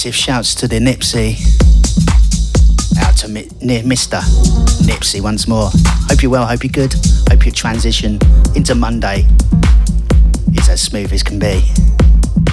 Massive shouts to the Nipsey. Out to Mr. Nipsey once more. Hope you're well, hope you're good. Hope your transition into Monday is as smooth as can be.